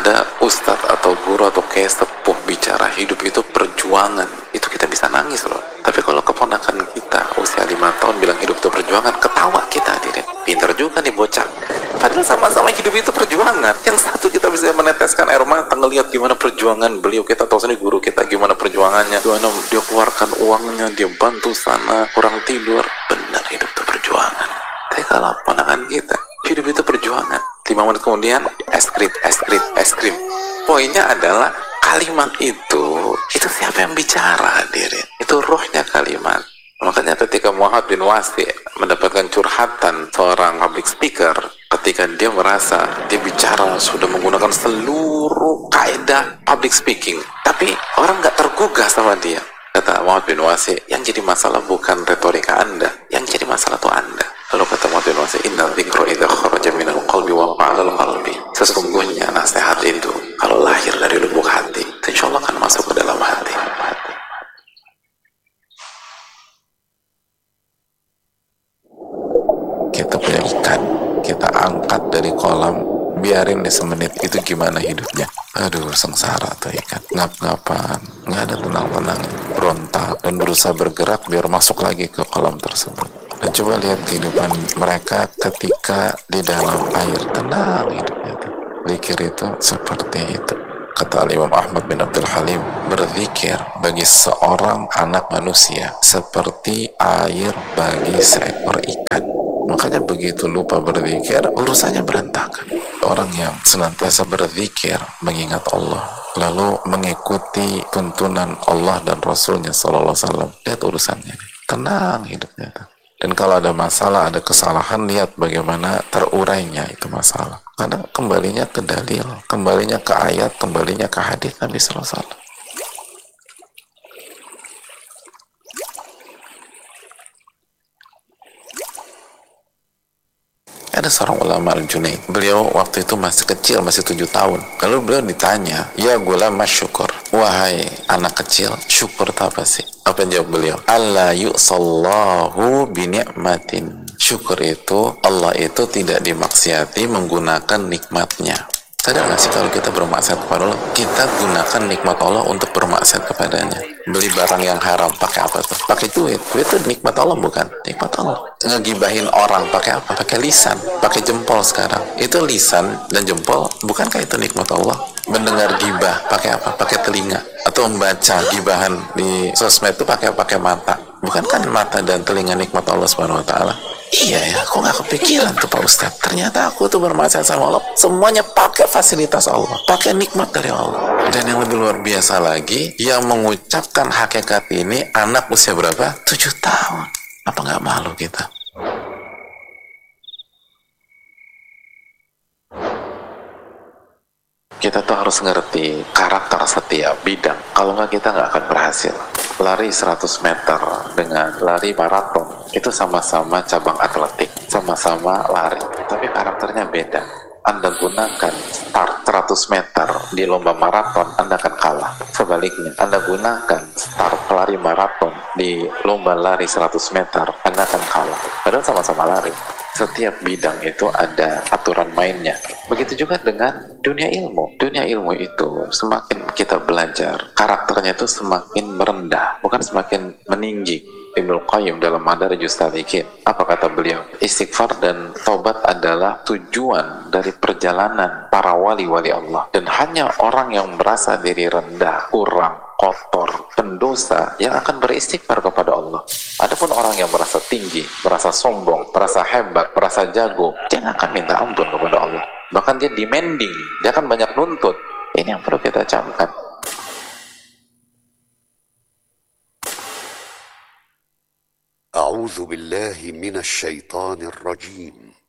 ada ustadz atau guru atau kiai sepuh bicara hidup itu perjuangan, itu kita bisa nangis loh. Tapi kalau keponakan kita usia 5 tahun bilang hidup itu perjuangan, ketawa kita hadirin. Pinter juga nih bocah, padahal sama-sama hidup itu perjuangan. Yang satu kita bisa meneteskan air mata ngelihat gimana perjuangan beliau, kita tahu sendiri guru kita gimana perjuangannya, gimana dia keluarkan uangnya, dia bantu sana kurang tidur. Benar, hidup itu perjuangan. Tapi kalau ponakan kita, hidup itu perjuangan. 5 menit kemudian es krim, es krim, es krim. Poinnya adalah kalimat itu siapa yang bicara hadirin? Itu ruhnya kalimat. Makanya ketika Muhammad bin Wasi mendapatkan curhatan seorang public speaker, ketika dia merasa dia bicara sudah menggunakan seluruh kaidah public speaking, tapi orang nggak tergugah sama dia. Kata Muhammad bin Wasi, yang jadi masalah bukan retorika Anda, yang jadi masalah itu Anda. Lalu kata Muhammad bin Wasi, inna dzikra idza kharaja minal qalbi wa qa'ala qalbi. Sesungguhnya nasihat itu kalau lahir dari lubuk hati, insya Allah akan masuk ke dalam hati. Kita punya ikan, kita angkat dari kolam, biarin di semenit, itu gimana hidupnya? Aduh, sengsara tuh ikan, ngap-ngapan, nggak ada tenang-tenang, berontak dan berusaha bergerak biar masuk lagi ke kolam tersebut. Dan coba lihat kehidupan mereka ketika di dalam air, tenang hidupnya tuh. Zikir itu seperti itu. Kata Imam Ahmad bin Abdul Halim, berzikir bagi seorang anak manusia seperti air bagi seekor ikan. Makanya begitu lupa berzikir, urusannya berantakan. Orang yang senantiasa berzikir, mengingat Allah, lalu mengikuti tuntunan Allah dan Rasulnya Sallallahu Alaihi Wasallam, lihat urusannya, tenang hidupnya. Dan kalau ada masalah, ada kesalahan, lihat bagaimana terurainya itu masalah. Karena kembalinya ke dalil, kembalinya ke ayat, kembalinya ke hadis Nabi Sallallahu Alaihi Wasallam. Ada seorang ulama Al-Junaid, beliau waktu itu masih kecil, masih 7 tahun. Lalu beliau ditanya, ya gulam syukur, wahai anak kecil, syukur itu apa sih? Apa yang jawab beliau? Alla yu'sallahu bini'matin. Syukur itu, Allah itu tidak dimaksiati menggunakan nikmatnya. Sadar nggak sih kalau kita bermaksiat kepada Allah, kita gunakan nikmat Allah untuk bermaksiat kepadanya. Beli barang yang haram, pakai apa tuh? Pakai duit. Duit itu nikmat Allah bukan? Nikmat Allah. Ngegibahin orang, pakai apa? Pakai lisan, pakai jempol sekarang. Itu lisan dan jempol, bukankah itu nikmat Allah? Mendengar gibah, pakai apa? Pakai telinga. Atau membaca gibahan di sosmed itu pakai mata. Bukankah mata dan telinga nikmat Allah Subhanahu wa taala? Iya ya, kok nggak kepikiran tuh Pak Ustadz? Ternyata aku tuh bermaksiat sama Allah, semuanya pakai fasilitas Allah, pakai nikmat dari Allah. Dan yang lebih luar biasa lagi, yang mengucapkan hakikat ini anak usia berapa? 7 tahun. Apa nggak malu kita? Kita tuh harus ngerti karakter setiap bidang. Kalau nggak, kita nggak akan berhasil. Lari 100 meter dengan lari maraton itu sama-sama cabang atletik, sama-sama lari, tapi karakternya beda. Anda gunakan start 100 meter di lomba maraton, Anda akan kalah. Sebaliknya, Anda gunakan start lari maraton di lomba lari 100 meter, Anda akan kalah. Padahal sama-sama lari. Setiap bidang itu ada aturan mainnya. Begitu juga dengan dunia ilmu. Dunia ilmu itu semakin kita belajar, karakternya itu semakin merendah, bukan semakin meninggi. Ibnu Qayyim dalam Madarijus Salikin, apa kata beliau? Istighfar dan taubat adalah tujuan dari perjalanan para wali-wali Allah. Dan hanya orang yang merasa diri rendah, kurang, kotor, pendosa yang akan beristighfar kepada Allah. Adapun orang yang merasa tinggi, merasa sombong, merasa hebat, merasa jago, dia nggak akan minta ampun kepada Allah. Bahkan dia demanding, dia akan banyak nuntut. Ini yang perlu kita camkan. أعوذ بالله من الشيطان الرجيم